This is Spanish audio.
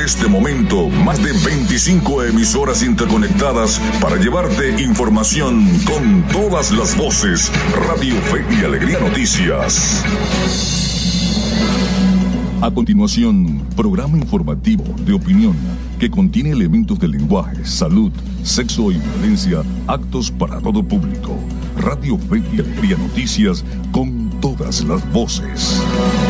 este momento, más de 25 emisoras interconectadas para llevarte información con todas las voces. Radio Fe y Alegría Noticias. A continuación, programa informativo de opinión que contiene elementos de lenguaje, salud, sexo y violencia, actos para todo público. Radio Fe y Alegría Noticias con todas las voces.